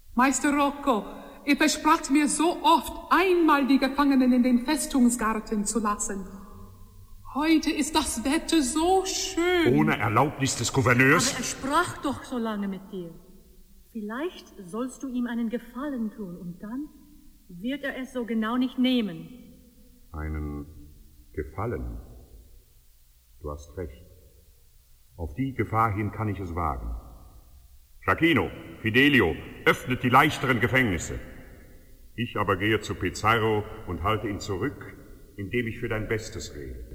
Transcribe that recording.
Meister Rocco, ihr verspracht mir so oft, einmal die Gefangenen in den Festungsgarten zu lassen. Heute ist das Wetter so schön. Ohne Erlaubnis des Gouverneurs? Aber er sprach doch so lange mit dir. Vielleicht sollst du ihm einen Gefallen tun und dann wird er es so genau nicht nehmen. Einen Gefallen? Du hast recht. Auf die Gefahr hin kann ich es wagen. Jacquino, Fidelio, öffnet die leichteren Gefängnisse. Ich aber gehe zu Pizarro und halte ihn zurück, indem ich für dein Bestes rede.